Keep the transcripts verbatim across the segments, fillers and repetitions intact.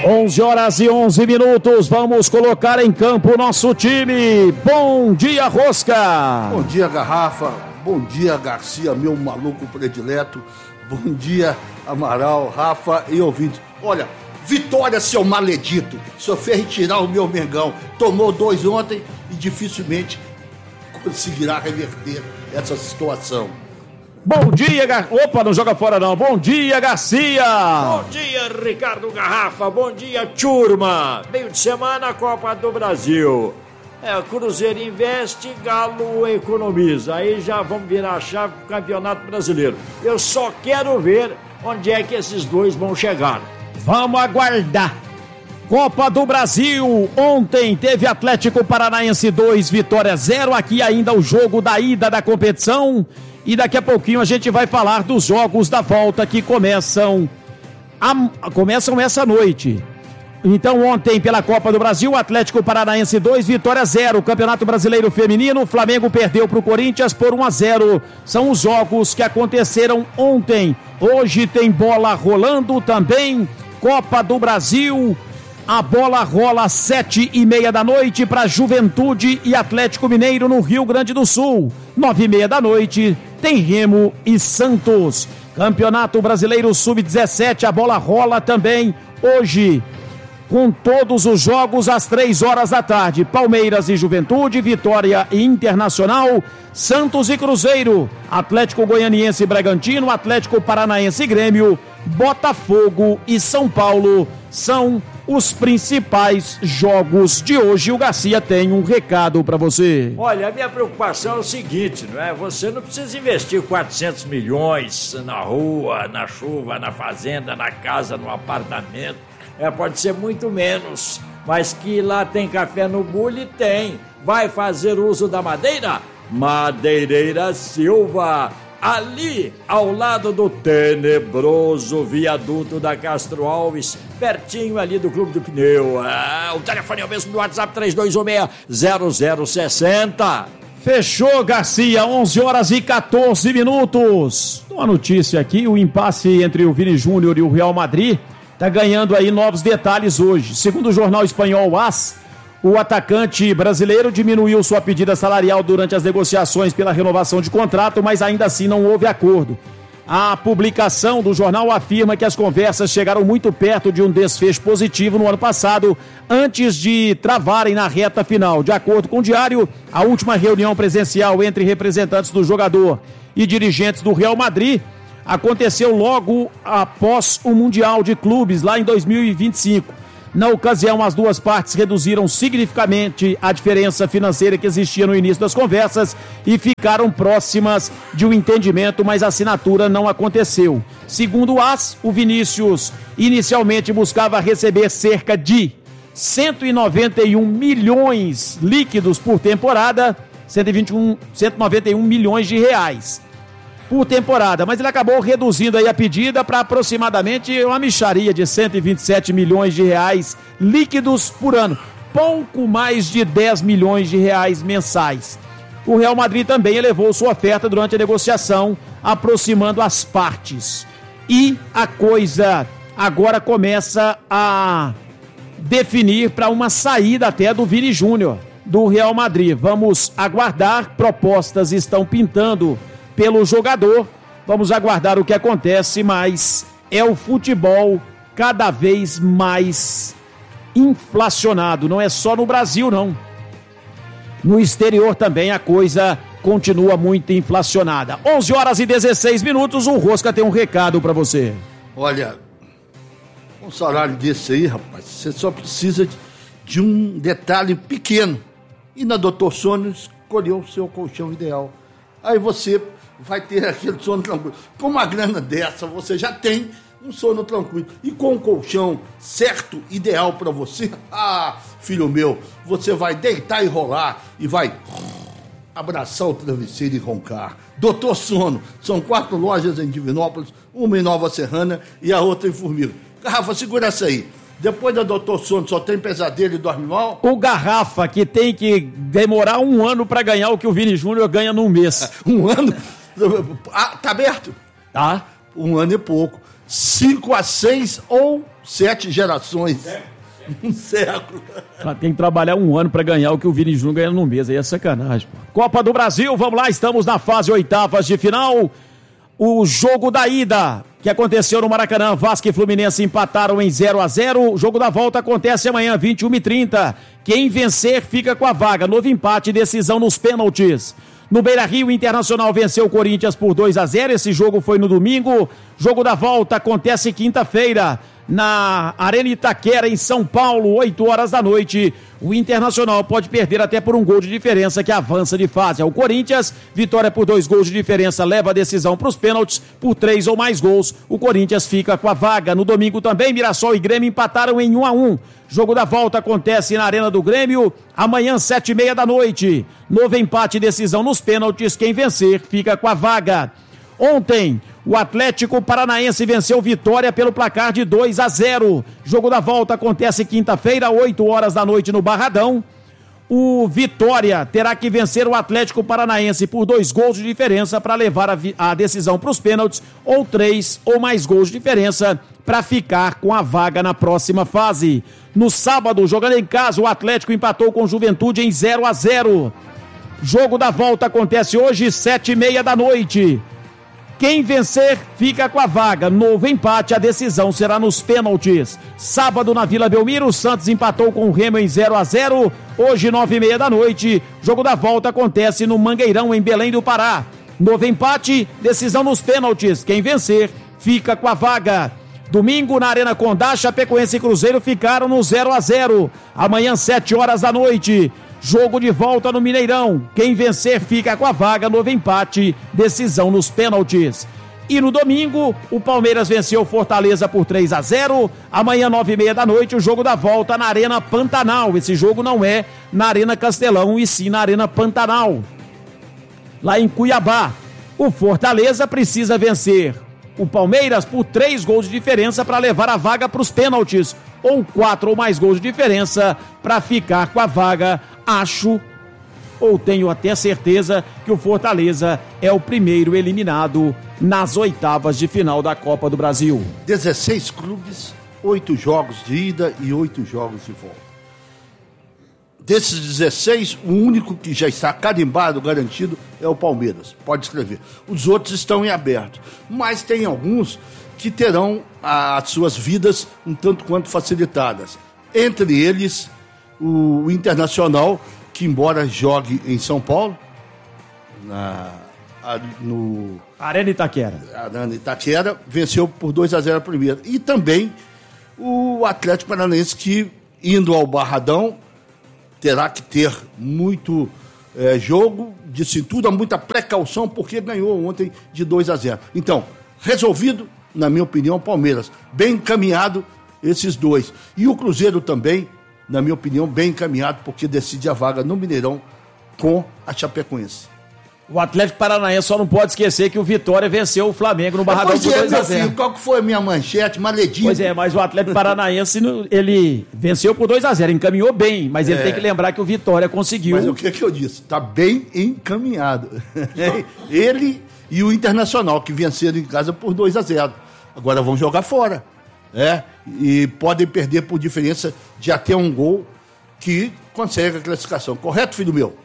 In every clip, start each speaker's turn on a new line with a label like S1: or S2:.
S1: onze horas e onze minutos, vamos colocar em campo o nosso time. Bom dia, Rosca.
S2: Bom dia, Garrafa. Bom dia, Garcia, meu maluco predileto. Bom dia, Amaral, Rafa e ouvintes. Olha, vitória, seu maledito. Só fez retirar o meu Mengão. Tomou dois ontem e dificilmente conseguirá reverter essa situação.
S1: Bom dia, Gar... Opa, não joga fora não. Bom dia, Garcia.
S3: Bom dia, Ricardo Garrafa. Bom dia, turma. Meio de semana, Copa do Brasil. É, Cruzeiro investe, Galo economiza. Aí já vamos virar a chave pro Campeonato Brasileiro. Eu só quero ver onde é que esses dois vão chegar.
S1: Vamos aguardar. Copa do Brasil, ontem teve Atlético Paranaense dois, Vitória zero. Aqui ainda o jogo da ida da competição. E daqui a pouquinho a gente vai falar dos jogos da volta que começam, a, começam essa noite. Então ontem pela Copa do Brasil, Atlético Paranaense dois, Vitória zero. Campeonato Brasileiro Feminino, o Flamengo perdeu para o Corinthians por um a zero. São os jogos que aconteceram ontem. Hoje tem bola rolando também. Copa do Brasil, a bola rola às sete e meia da noite para Juventude e Atlético Mineiro no Rio Grande do Sul. Nove e meia da noite tem Remo e Santos. Campeonato Brasileiro sub dezessete, a bola rola também hoje, com todos os jogos às três horas da tarde. Palmeiras e Juventude, Vitória e Internacional, Santos e Cruzeiro, Atlético Goianiense e Bragantino, Atlético Paranaense e Grêmio, Botafogo e São Paulo são os principais jogos de hoje. O Garcia tem um recado para você.
S3: Olha, a minha preocupação é o seguinte, não é? Você não precisa investir quatrocentos milhões na rua, na chuva, na fazenda, na casa, no apartamento. É, pode ser muito menos, mas que lá tem café no bule, tem. Vai fazer uso da madeira? Madeireira Silva, ali ao lado do tenebroso viaduto da Castro Alves, pertinho ali do Clube do Pneu. Ah, o telefone é o mesmo do WhatsApp, três dois um seis, zero zero seis zero.
S1: Fechou, Garcia, onze horas e quatorze minutos. Uma notícia aqui, o impasse entre o Vini Júnior e o Real Madrid está ganhando aí novos detalhes hoje. Segundo o jornal espanhol AS, o atacante brasileiro diminuiu sua pedida salarial durante as negociações pela renovação de contrato, mas ainda assim não houve acordo. A publicação do jornal afirma que as conversas chegaram muito perto de um desfecho positivo no ano passado, antes de travarem na reta final. De acordo com o diário, a última reunião presencial entre representantes do jogador e dirigentes do Real Madrid aconteceu logo após o Mundial de Clubes, lá em dois mil e vinte e cinco. Na ocasião, as duas partes reduziram significativamente a diferença financeira que existia no início das conversas e ficaram próximas de um entendimento, mas a assinatura não aconteceu. Segundo o AS, o Vinícius inicialmente buscava receber cerca de cento e noventa e um milhões líquidos por temporada, cento e vinte e um, cento e noventa e um milhões de reais por temporada, mas ele acabou reduzindo aí a pedida para aproximadamente uma mixaria de cento e vinte e sete milhões de reais líquidos por ano, pouco mais de dez milhões de reais mensais. O Real Madrid também elevou sua oferta durante a negociação, aproximando as partes. E a coisa agora começa a definir para uma saída até do Vini Júnior, do Real Madrid. Vamos aguardar, propostas estão pintando pelo jogador, vamos aguardar o que acontece, mas é o futebol cada vez mais inflacionado, não é só no Brasil não, no exterior também a coisa continua muito inflacionada. Onze horas e dezesseis minutos, o Rosca tem um recado para você.
S2: Olha, um salário desse aí, rapaz, você só precisa de, de um detalhe pequeno, e na doutor Sônia escolheu o seu colchão ideal, aí você vai ter aquele sono tranquilo. Com uma grana dessa, você já tem um sono tranquilo. E com um colchão certo, ideal para você, ah, filho meu, você vai deitar e rolar e vai abraçar o travesseiro e roncar. doutor Sono, são quatro lojas em Divinópolis, uma em Nova Serrana e a outra em Formiga. Garrafa, segura essa aí. Depois da doutor Sono só tem pesadelo e dorme mal?
S1: O Garrafa, que tem que demorar um ano para ganhar o que o Vini Júnior ganha num mês.
S2: Um ano? Ah, tá aberto?
S1: Tá.
S2: Um ano e pouco. cinco a seis ou sete gerações. Um século.
S1: Tem que trabalhar um ano para ganhar o que o Vini Júnior ganha num mês. Aí é sacanagem, pô. Copa do Brasil, vamos lá, estamos na fase oitavas de final. O jogo da ida, que aconteceu no Maracanã, Vasco e Fluminense empataram em zero a zero. O jogo da volta acontece amanhã, vinte e uma e trinta. Quem vencer fica com a vaga. Novo empate e decisão nos pênaltis. No Beira-Rio, o Internacional venceu o Corinthians por dois a zero. Esse jogo foi no domingo. Jogo da volta acontece quinta-feira na Arena Itaquera, em São Paulo, oito horas da noite. O Internacional pode perder até por um gol de diferença, que avança de fase. O Corinthians, vitória por dois gols de diferença, leva a decisão para os pênaltis. Por três ou mais gols, o Corinthians fica com a vaga. No domingo também, Mirassol e Grêmio empataram em um a um. Jogo da volta acontece na Arena do Grêmio, amanhã, sete e meia da noite. Novo empate e decisão nos pênaltis. Quem vencer fica com a vaga. Ontem, o Atlético Paranaense venceu Vitória pelo placar de dois a zero. Jogo da volta acontece quinta-feira, oito horas da noite no Barradão. O Vitória terá que vencer o Atlético Paranaense por dois gols de diferença para levar a, a decisão para os pênaltis, ou três ou mais gols de diferença para ficar com a vaga na próxima fase. No sábado, jogando em casa, o Atlético empatou com o Juventude em zero a zero. Jogo da volta acontece hoje, sete e meia da noite. Quem vencer fica com a vaga. Novo empate, a decisão será nos pênaltis. Sábado na Vila Belmiro, o Santos empatou com o Remo em zero a zero. Hoje, nove e meia da noite, jogo da volta acontece no Mangueirão, em Belém do Pará. Novo empate, decisão nos pênaltis. Quem vencer fica com a vaga. Domingo na Arena Condá, Chapecoense e Cruzeiro ficaram no zero a zero. Amanhã, sete horas da noite. Jogo de volta no Mineirão. Quem vencer fica com a vaga. Novo empate, decisão nos pênaltis. E no domingo, o Palmeiras venceu o Fortaleza por três a zero. Amanhã, nove e meia da noite, o jogo da volta na Arena Pantanal. Esse jogo não é na Arena Castelão, e sim na Arena Pantanal, lá em Cuiabá. O Fortaleza precisa vencer o Palmeiras por três gols de diferença para levar a vaga para os pênaltis, ou quatro ou mais gols de diferença para ficar com a vaga. Acho, ou tenho até certeza, que o Fortaleza é o primeiro eliminado nas oitavas de final da Copa do Brasil.
S2: dezesseis clubes, oito jogos de ida e oito jogos de volta. Desses dezesseis, o único que já está carimbado, garantido, é o Palmeiras. Pode escrever. Os outros estão em aberto. Mas tem alguns que terão as suas vidas um tanto quanto facilitadas. Entre eles, o Internacional, que embora jogue em São Paulo, na, a, no...
S1: Arena Itaquera.
S2: Arena Itaquera, venceu por dois a zero a primeira. E também o Atlético Paranaense, que, indo ao Barradão, terá que ter muito é, jogo de cintura, muita precaução, porque ganhou ontem de dois a zero. Então, resolvido, na minha opinião, Palmeiras. Bem encaminhado esses dois. E o Cruzeiro também, na minha opinião, bem encaminhado, porque decide a vaga no Mineirão com a Chapecoense.
S1: O Atlético Paranaense só não pode esquecer que o Vitória venceu o Flamengo no Barradão
S2: pois
S1: por
S2: é,
S1: dois a zero.
S2: Filho, qual que foi a minha manchete? Maledinho.
S1: Pois é, mas o Atlético Paranaense, ele venceu por dois a zero, encaminhou bem, mas ele é. tem que lembrar que o Vitória conseguiu.
S2: Mas o que, que eu disse? Está bem encaminhado. Ele e o Internacional, que venceram em casa por dois a zero. Agora vão jogar fora. É, e podem perder por diferença de até um gol, que consegue a classificação. Correto, filho meu?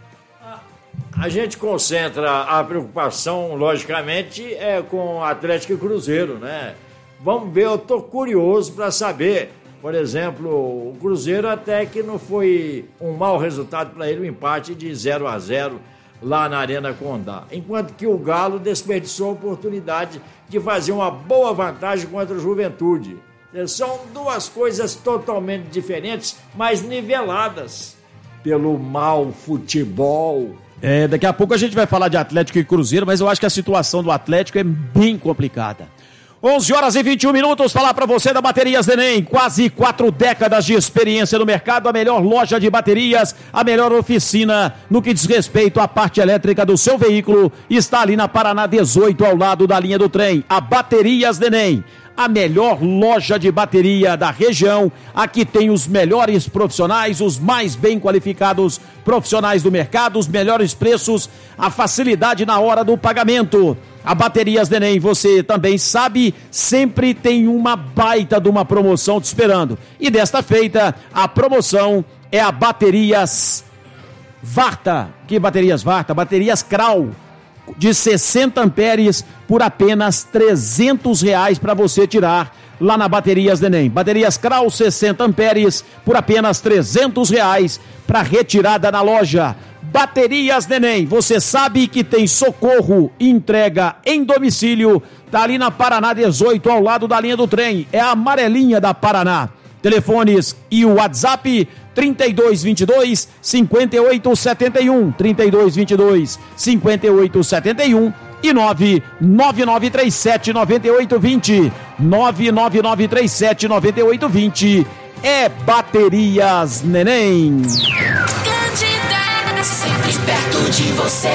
S3: A gente concentra a preocupação, logicamente, é com Atlético e Cruzeiro, né? Vamos ver, eu tô curioso para saber. Por exemplo, o Cruzeiro até que não foi um mau resultado para ele, um empate de zero a zero lá na Arena Condá. Enquanto que o Galo desperdiçou a oportunidade de fazer uma boa vantagem contra o Juventude. São duas coisas totalmente diferentes, mas niveladas pelo mau futebol.
S1: É, daqui a pouco a gente vai falar de Atlético e Cruzeiro, mas eu acho que a situação do Atlético é bem complicada. onze horas e vinte e um minutos, falar para você da Baterias Neném, quase quatro décadas de experiência no mercado, a melhor loja de baterias, a melhor oficina no que diz respeito à parte elétrica do seu veículo, está ali na Paraná dezoito, ao lado da linha do trem. A Baterias Neném, a melhor loja de bateria da região. Aqui tem os melhores profissionais, os mais bem qualificados profissionais do mercado, os melhores preços, a facilidade na hora do pagamento. A Baterias Neném, você também sabe, sempre tem uma baita de uma promoção te esperando. E desta feita, a promoção é a Baterias Varta. Que baterias Varta? Baterias Krau, de sessenta amperes por apenas trezentos reais para você tirar lá na Baterias Neném. Baterias Krau sessenta amperes por apenas trezentos reais para retirada na loja. Baterias Neném, você sabe que tem socorro e entrega em domicílio, tá ali na Paraná dezoito, ao lado da linha do trem, é a amarelinha da Paraná. Telefones e o WhatsApp trinta e dois, vinte e dois, cinquenta e oito, setenta e um, trinta e dois, vinte e dois, cinquenta e oito, setenta e um e nove nove nove três sete, nove oito dois zero, nove nove nove três sete, nove oito dois zero, é Baterias Neném.
S4: Sempre perto de você.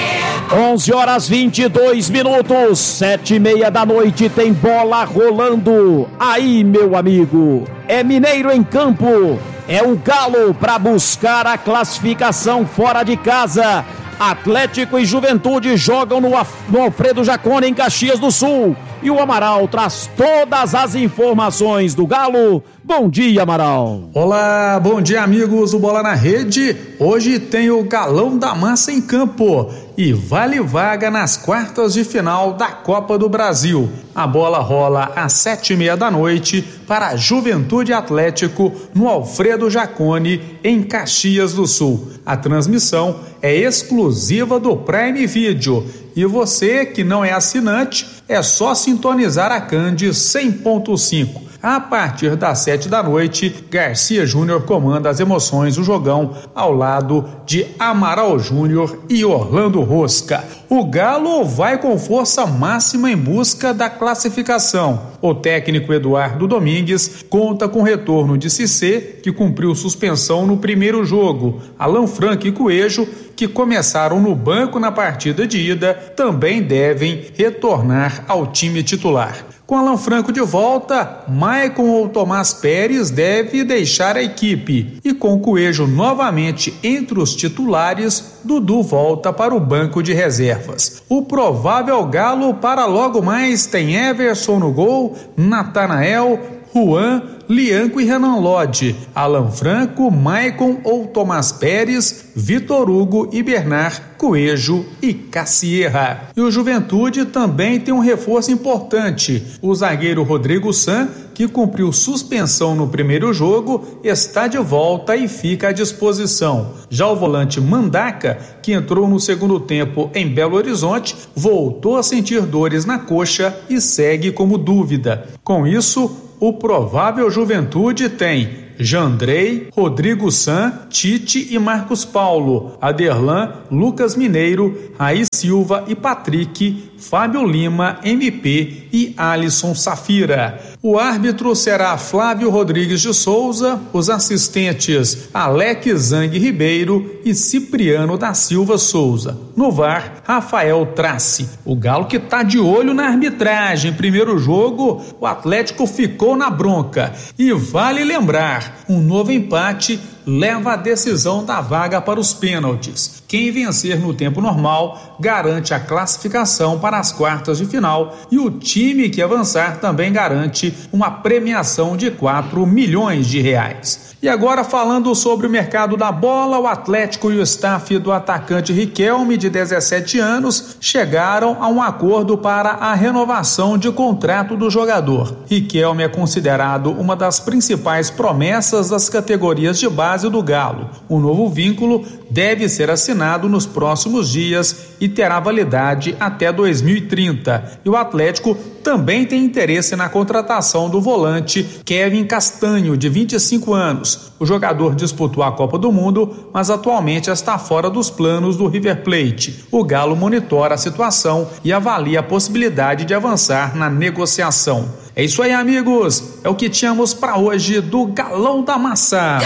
S1: onze horas vinte e dois minutos, sete e meia da noite, tem bola rolando. Aí, meu amigo, é Mineiro em campo, é o Galo para buscar a classificação fora de casa. Atlético e Juventude jogam no, no Alfredo Jaconi, em Caxias do Sul. E o Amaral traz todas as informações do Galo. Bom dia, Amaral.
S5: Olá, bom dia, amigos do Bola na Rede. Hoje tem o Galão da Massa em campo e vale vaga nas quartas de final da Copa do Brasil. A bola rola às sete e meia da noite para Juventude Atlético no Alfredo Jaconi, em Caxias do Sul. A transmissão é exclusiva do Prime Video. E você que não é assinante, é só sintonizar a Cande cem ponto cinco. A partir das sete da noite, Garcia Júnior comanda as emoções do jogão ao lado de Amaral Júnior e Orlando Rosca. O Galo vai com força máxima em busca da classificação. O técnico Eduardo Domingues conta com o retorno de Cissé, que cumpriu suspensão no primeiro jogo. Alan Franco e Coelho, que começaram no banco na partida de ida, também devem retornar ao time titular. Com Alan Franco de volta, Maicon ou Tomás Pérez deve deixar a equipe. E com Coelho novamente entre os titulares, Dudu volta para o banco de reservas. O provável Galo para logo mais tem Everson no gol, Natanael, Juan, Lianco e Renan Lodge, Alan Franco, Maicon ou Tomás Pérez, Vitor Hugo e Bernard, Coelho e Cassierra. E o Juventude também tem um reforço importante. O zagueiro Rodrigo San, que cumpriu suspensão no primeiro jogo, está de volta e fica à disposição. Já o volante Mandaca, que entrou no segundo tempo em Belo Horizonte, voltou a sentir dores na coxa e segue como dúvida. Com isso, o provável Juventude tem Jandrei, Rodrigo San, Tite e Marcos Paulo, Aderlan, Lucas Mineiro, Raí Silva e Patrick, Fábio Lima, M P e Alisson Safira. O árbitro será Flávio Rodrigues de Souza, os assistentes Alex Zang Ribeiro e Cipriano da Silva Souza. No V A R, Rafael Trace. O Galo que tá de olho na arbitragem. Primeiro jogo, o Atlético ficou na bronca. E vale lembrar, um novo empate leva a decisão da vaga para os pênaltis. Quem vencer no tempo normal garante a classificação para as quartas de final e o time que avançar também garante uma premiação de quatro milhões de reais. E agora falando sobre o mercado da bola, o Atlético e o staff do atacante Riquelme, de dezessete anos, chegaram a um acordo para a renovação de contrato do jogador. Riquelme é considerado uma das principais promessas das categorias de base do Galo. O novo vínculo deve ser assinado nos próximos dias e terá validade até dois mil e trinta. E o Atlético também tem interesse na contratação do volante Kevin Castanho, de vinte e cinco anos. O jogador disputou a Copa do Mundo, mas atualmente está fora dos planos do River Plate. O Galo monitora a situação e avalia a possibilidade de avançar na negociação. É isso aí, amigos. É o que tínhamos para hoje do Galão da Massa.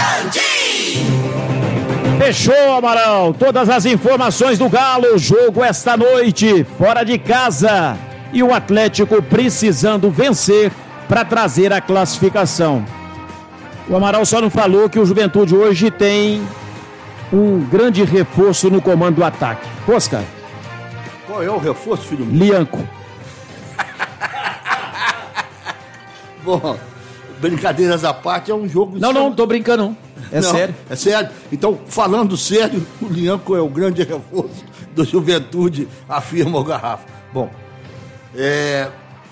S1: Fechou, Amaral. Todas as informações do Galo. Jogo esta noite, fora de casa. E o Atlético precisando vencer para trazer a classificação. O Amaral só não falou que o Juventude hoje tem um grande reforço no comando do ataque. Oscar.
S2: Qual é o reforço, filho?
S1: Lianco.
S2: Bom, brincadeiras à parte, é um jogo...
S1: Não, não, não tô brincando, não. É
S2: não,
S1: sério.
S2: É sério. Então, falando sério, o Lianco é o grande reforço do Juventude, afirma o Garrafa. Bom, é...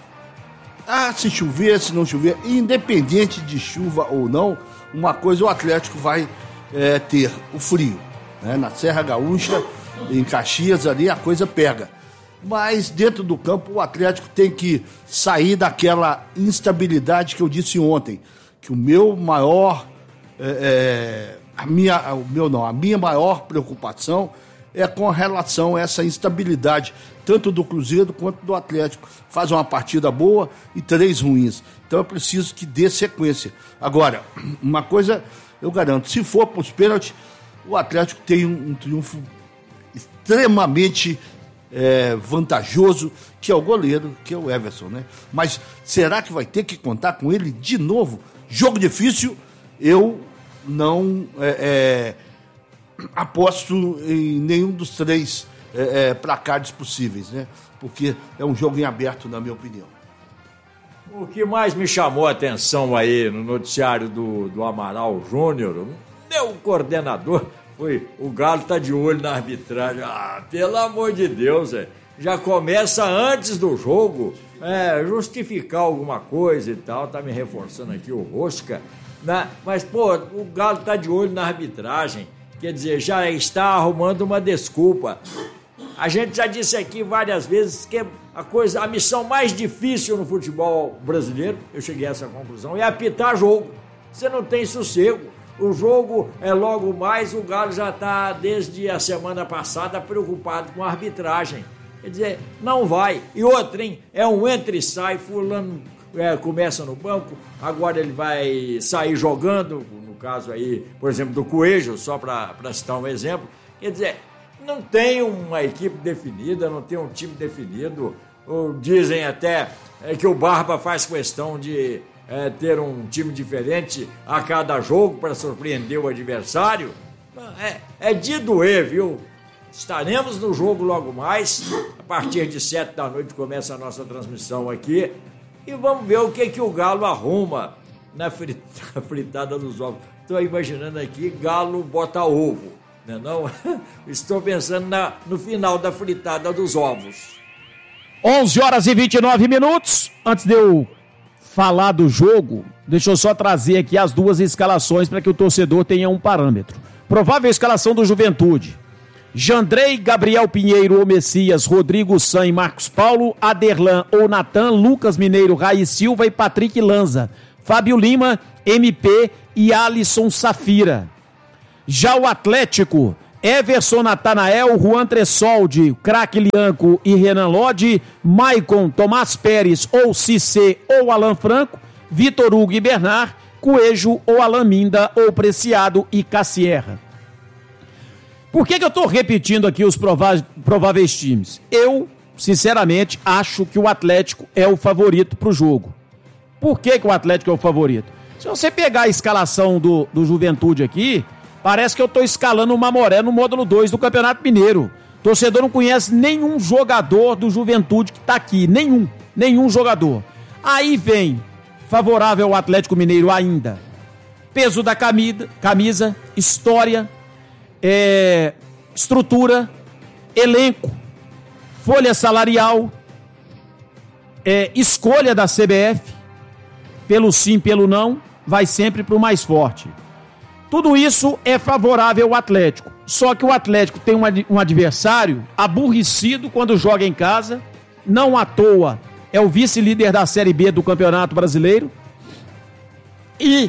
S2: Ah, se chover, se não chover, independente de chuva ou não, uma coisa o Atlético vai é, ter, o frio. Né? Na Serra Gaúcha, em Caxias, ali a coisa pega. Mas dentro do campo o Atlético tem que sair daquela instabilidade que eu disse ontem, que o meu maior, é, é, a minha, o meu não, a minha maior preocupação é com relação a essa instabilidade, tanto do Cruzeiro quanto do Atlético. Faz uma partida boa e três ruins. Então eu preciso que dê sequência. Agora, uma coisa eu garanto, se for para os pênaltis, o Atlético tem um, um triunfo extremamente é, vantajoso, que é o goleiro, que é o Everson, né? Mas será que vai ter que contar com ele de novo? Jogo difícil, eu não... É, é, aposto em nenhum dos três é, é, placares possíveis, né? Porque é um jogo em aberto, na minha opinião.
S3: O que mais me chamou a atenção aí no noticiário do, do Amaral Júnior, meu coordenador, foi o Galo tá de olho na arbitragem. Ah, pelo amor de Deus, é. Já começa antes do jogo, é, justificar alguma coisa e tal, tá me reforçando aqui o Rosca, né? Mas, pô, o Galo tá de olho na arbitragem. Quer dizer, já está arrumando uma desculpa. A gente já disse aqui várias vezes que a coisa, a missão mais difícil no futebol brasileiro, eu cheguei a essa conclusão, é apitar jogo. Você não tem sossego. O jogo é logo mais, o Galo já está desde a semana passada preocupado com a arbitragem. Quer dizer, não vai. E outra, hein? É um entra e sai, fulano é, começa no banco, agora ele vai sair jogando, no caso aí, por exemplo, do Coelho, só para citar um exemplo. Quer dizer, não tem uma equipe definida, não tem um time definido. Ou dizem até é, que o Barba faz questão de é, ter um time diferente a cada jogo para surpreender o adversário. É, é de doer, viu? Estaremos no jogo logo mais. A partir de sete da noite começa a nossa transmissão aqui. E vamos ver o que, que o Galo arruma na fritada dos ovos. Estou imaginando aqui, Galo bota ovo, né não? Estou pensando na, no final da fritada dos ovos.
S1: onze horas e vinte e nove minutos. Antes de eu falar do jogo, deixa eu só trazer aqui as duas escalações para que o torcedor tenha um parâmetro. Provável escalação do Juventude: Jandrei, Gabriel Pinheiro ou Messias, Rodrigo San e Marcos Paulo, Aderlan ou Natan, Lucas Mineiro, Raí Silva e Patrick Lanza, Fábio Lima, M P e Alisson Safira. Já o Atlético: Everson Natanael, Juan Tressoldi, Craque Lianco e Renan Lodi, Maicon, Tomás Pérez ou Cissé ou Alan Franco, Vitor Hugo e Bernard, Coelho ou Alan Minda ou Preciado e Cassierra. Por que que eu estou repetindo aqui os prováveis, prováveis times? Eu, sinceramente, acho que o Atlético é o favorito para o jogo. Por que que o Atlético é o favorito? Se você pegar a escalação do, do Juventude aqui, parece que eu estou escalando o Mamoré no módulo dois do Campeonato Mineiro. O torcedor não conhece nenhum jogador do Juventude que está aqui. Nenhum. Nenhum jogador. Aí vem, favorável ao Atlético Mineiro ainda, peso da camisa, camisa história, É, estrutura, elenco, folha salarial, é, escolha da C B F, pelo sim, pelo não, vai sempre para o mais forte. Tudo isso é favorável ao Atlético. Só que o Atlético tem um, um adversário aborrecido quando joga em casa, não à toa é o vice-líder da Série B do Campeonato Brasileiro, e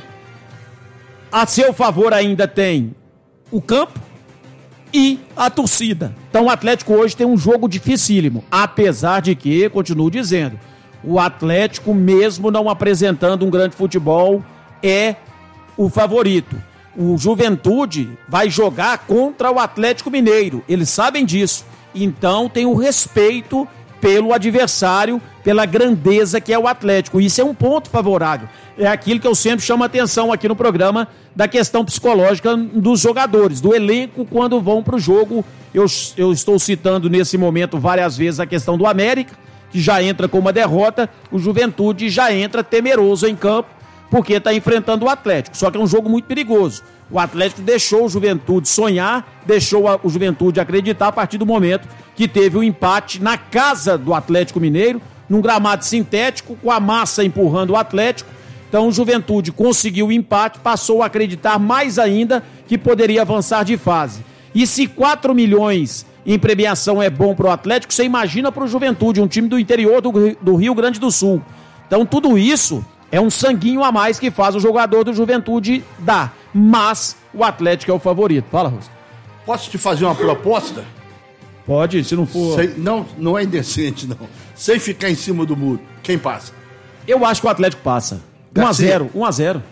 S1: a seu favor ainda tem o campo e a torcida. Então o Atlético hoje tem um jogo dificílimo, apesar de que, continuo dizendo, o Atlético, mesmo não apresentando um grande futebol, é o favorito. O Juventude vai jogar contra o Atlético Mineiro, eles sabem disso, então tem o respeito pelo adversário, pela grandeza que é o Atlético. Isso é um ponto favorável. É aquilo que eu sempre chamo a atenção aqui no programa, da questão psicológica dos jogadores, do elenco quando vão para o jogo. Eu, eu estou citando nesse momento várias vezes a questão do América, que já entra com uma derrota, o Juventude já entra temeroso em campo, porque está enfrentando o Atlético. Só que é um jogo muito perigoso. O Atlético deixou o Juventude sonhar, deixou o Juventude acreditar a partir do momento que teve o um empate na casa do Atlético Mineiro, num gramado sintético, com a massa empurrando o Atlético. Então o Juventude conseguiu o empate, passou a acreditar mais ainda que poderia avançar de fase. E se quatro milhões em premiação é bom para o Atlético, você imagina para o Juventude, um time do interior do, do Rio Grande do Sul. Então tudo isso é um sanguinho a mais que faz o jogador do Juventude dar. Mas o Atlético é o favorito. Fala, Rosa.
S2: Posso te fazer uma proposta?
S1: Pode, se não for...
S2: Sem, não, não é indecente, não. Sem ficar em cima do muro. Quem passa?
S1: Eu acho que o Atlético passa. um a zero, um a zero.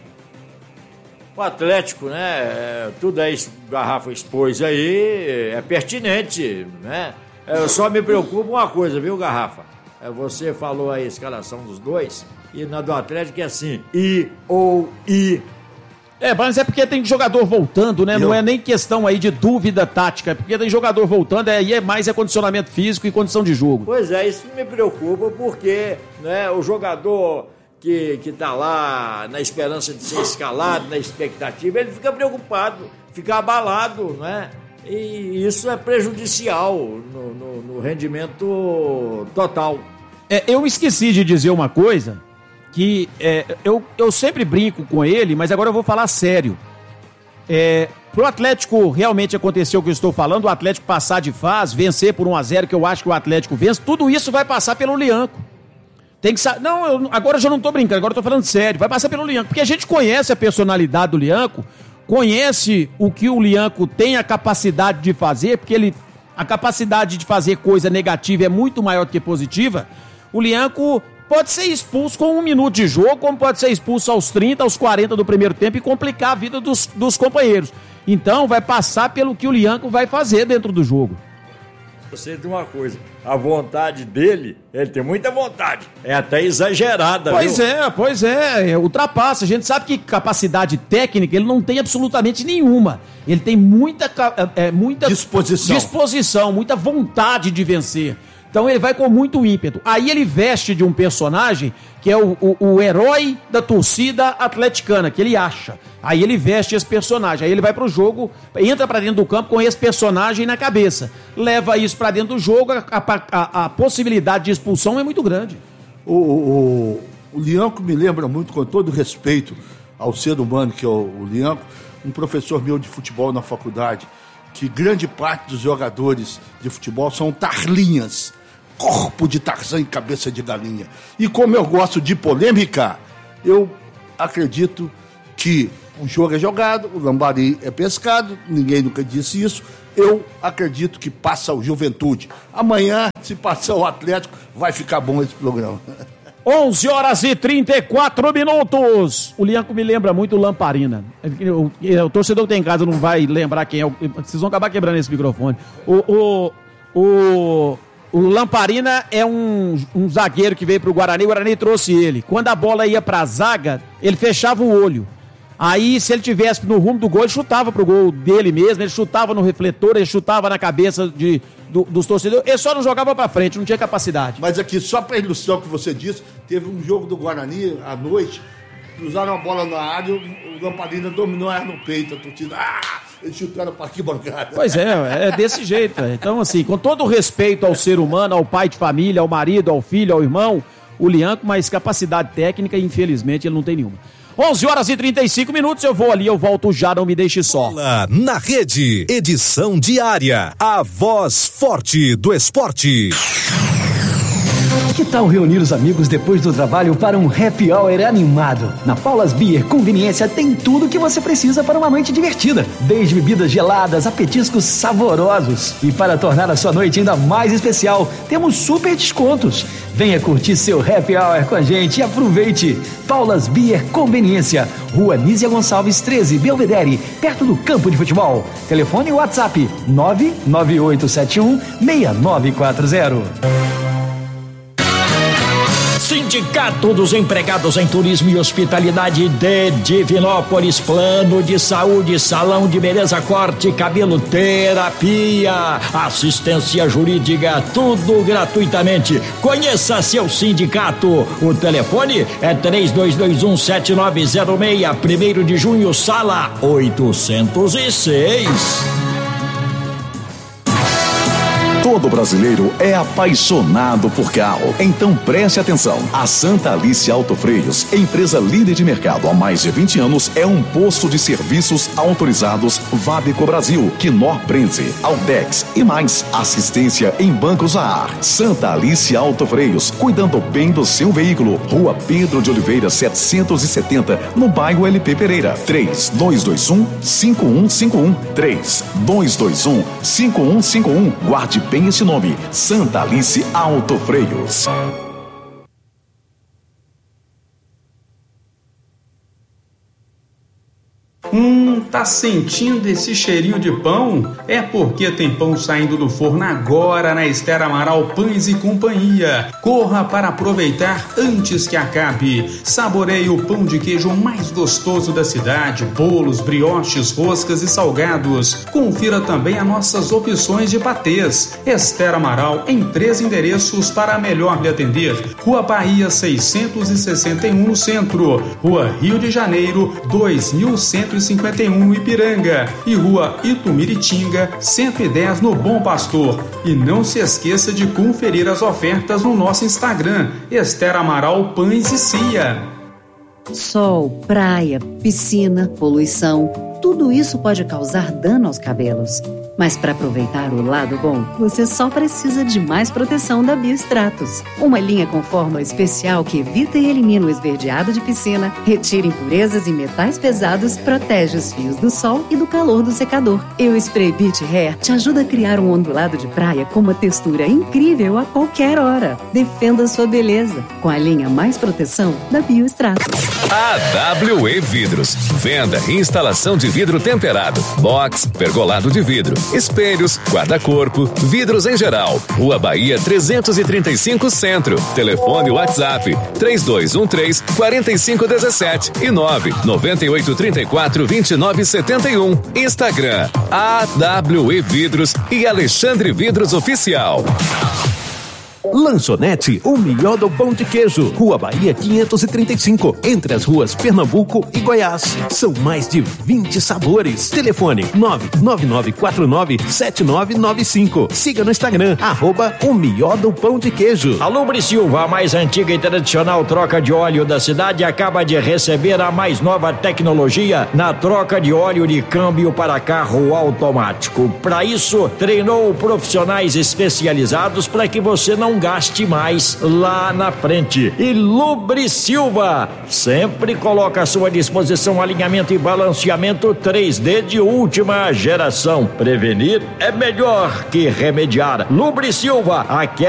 S3: O Atlético, né, é, tudo aí, Garrafa expôs aí, é pertinente, né? Eu só me preocupo uma coisa, viu, Garrafa? É, você falou aí a escalação dos dois, e na do Atlético é assim, I ou I.
S1: É, mas é porque tem jogador voltando, né? Eu... Não é nem questão aí de dúvida tática, é porque tem jogador voltando, aí é mais é condicionamento físico e condição de jogo.
S3: Pois é, isso me preocupa porque, né, o jogador que, que tá lá na esperança de ser escalado, na expectativa, ele fica preocupado, fica abalado, né? E isso é prejudicial no, no, no rendimento total.
S1: É, eu esqueci de dizer uma coisa, que é, eu, eu sempre brinco com ele, mas agora eu vou falar sério. É, pro Atlético realmente acontecer o que eu estou falando, o Atlético passar de fase, vencer por um a zero, que eu acho que o Atlético vence, tudo isso vai passar pelo Lianco. Tem que sa... Não, eu, agora eu já não tô brincando, agora eu tô falando sério, vai passar pelo Lianco, porque a gente conhece a personalidade do Lianco, conhece o que o Lianco tem a capacidade de fazer, porque ele, a capacidade de fazer coisa negativa é muito maior do que positiva. O Lianco pode ser expulso com um minuto de jogo, como pode ser expulso aos trinta, aos quarenta do primeiro tempo e complicar a vida dos, dos companheiros. Então vai passar pelo que o Lianco vai fazer dentro do jogo.
S3: Eu sei de uma coisa, a vontade dele, ele tem muita vontade, é até exagerada.
S1: Pois
S3: viu?
S1: é, pois é, é, ultrapassa. A gente sabe que capacidade técnica ele não tem absolutamente nenhuma. Ele tem muita, é, muita
S2: disposição.
S1: disposição, muita vontade de vencer. Então ele vai com muito ímpeto. Aí ele veste de um personagem que é o, o, o herói da torcida atleticana, que ele acha. Aí ele veste esse personagem. Aí ele vai pro jogo, entra pra dentro do campo com esse personagem na cabeça. Leva isso pra dentro do jogo, a, a, a possibilidade de expulsão é muito grande.
S2: O, o, o Lianco me lembra muito, com todo respeito ao ser humano que é o, o Lianco, um professor meu de futebol na faculdade, que grande parte dos jogadores de futebol são tarlinhas. Corpo de Tarzan e cabeça de galinha. E como eu gosto de polêmica, eu acredito que o jogo é jogado, o lambari é pescado, ninguém nunca disse isso. Eu acredito que passa o Juventude. Amanhã, se passar o Atlético, vai ficar bom esse programa.
S1: onze horas e trinta e quatro minutos. O Lianco me lembra muito o Lamparina. O, o, o torcedor que tem em casa não vai lembrar quem é. O, vocês vão acabar quebrando esse microfone. O... o, o O Lamparina é um, um zagueiro que veio pro Guarani, o Guarani trouxe ele. Quando a bola ia pra zaga, ele fechava o olho. Aí, se ele tivesse no rumo do gol, ele chutava pro gol dele mesmo, ele chutava no refletor, ele chutava na cabeça de, do, dos torcedores, ele só não jogava pra frente, não tinha capacidade.
S2: Mas aqui, só pra ilustrar o que você disse, teve um jogo do Guarani à noite, cruzaram a bola na área, o Lamparina dominou ela no peito, a torcida, ah! Eles chutaram para arquibancada.
S1: Pois é, é desse jeito. Então, assim, com todo o respeito ao ser humano, ao pai de família, ao marido, ao filho, ao irmão, o Lianco, mas capacidade técnica, infelizmente, ele não tem nenhuma. onze horas e trinta e cinco minutos, eu vou ali, eu volto já, não me deixe só.
S6: Bola na Rede, edição diária, a voz forte do esporte.
S7: Que tal reunir os amigos depois do trabalho para um happy hour animado? Na Paulas Beer Conveniência tem tudo o que você precisa para uma noite divertida. Desde bebidas geladas a petiscos saborosos. E para tornar a sua noite ainda mais especial, temos super descontos. Venha curtir seu happy hour com a gente e aproveite. Paulas Beer Conveniência, Rua Nízia Gonçalves treze, Belvedere, perto do campo de futebol. Telefone e WhatsApp nove nove oito sete um seis nove quatro zero.
S3: Sindicato dos Empregados em Turismo e Hospitalidade de Divinópolis, plano de saúde, salão de beleza, corte, cabelo, terapia, assistência jurídica, tudo gratuitamente. Conheça seu sindicato. O telefone é três dois dois um sete nove zero seis, primeiro de junho, sala oitocentos e seis.
S8: Todo brasileiro é apaixonado por carro. Então preste atenção. A Santa Alice Autofreios, empresa líder de mercado há mais de vinte anos, é um posto de serviços autorizados Vabeco Brasil, Knorr Brenze, Altex e mais. Assistência em bancos a ar. Santa Alice Autofreios, cuidando bem do seu veículo. Rua Pedro de Oliveira, setecentos e setenta, no bairro L P Pereira. três dois dois um cinco um cinco um. três dois dois um cinco um cinco um. Guarde bem esse nome, Santa Alice Autofreios.
S5: Hum, tá sentindo esse cheirinho de pão? É porque tem pão saindo do forno agora na Esther Amaral Pães e Companhia. Corra para aproveitar antes que acabe. Saboreie o pão de queijo mais gostoso da cidade, bolos, brioches, roscas e salgados. Confira também as nossas opções de patês. Esther Amaral em três endereços para melhor lhe atender. Rua Bahia seiscentos e sessenta e um no centro, Rua Rio de Janeiro dois mil cento e cinquenta e um no Ipiranga e Rua Itumiritinga cento e dez no Bom Pastor. E não se esqueça de conferir as ofertas no nosso Instagram, Esther Amaral Pães e Cia.
S9: Sol, praia, piscina, poluição, tudo isso pode causar dano aos cabelos. Mas para aproveitar o lado bom, você só precisa de mais proteção da Biostratos. Uma linha com fórmula especial que evita e elimina o esverdeado de piscina, retira impurezas e metais pesados, protege os fios do sol e do calor do secador. E o Spray Beach Hair te ajuda a criar um ondulado de praia com uma textura incrível a qualquer hora. Defenda sua beleza com a linha mais proteção da Biostratos.
S6: A W E Vidros. Venda e instalação de vidro temperado, box, pergolado de vidro, espelhos, guarda-corpo, vidros em geral. Rua Bahia trezentos e trinta e cinco Centro. Telefone WhatsApp três dois um três, quatro cinco um sete e nove nove oito três quatro, dois nove sete um. Instagram A W E Vidros e Alexandre Vidros Oficial.
S10: Lanchonete O Melhor do Pão de Queijo, Rua Bahia quinhentos e trinta e cinco, entre as ruas Pernambuco e Goiás. São mais de vinte sabores. Telefone nove nove nove quatro nove sete nove nove cinco. Siga no Instagram, arroba O Melhor do Pão de Queijo.
S3: A Lubrisilva, a mais antiga e tradicional troca de óleo da cidade, acaba de receber a mais nova tecnologia na troca de óleo de câmbio para carro automático. Para isso, treinou profissionais especializados para que você não gaste mais lá na frente. E Lubrisilva sempre coloca à sua disposição alinhamento e balanceamento três D de última geração. Prevenir é melhor que remediar. Lubrisilva, aquela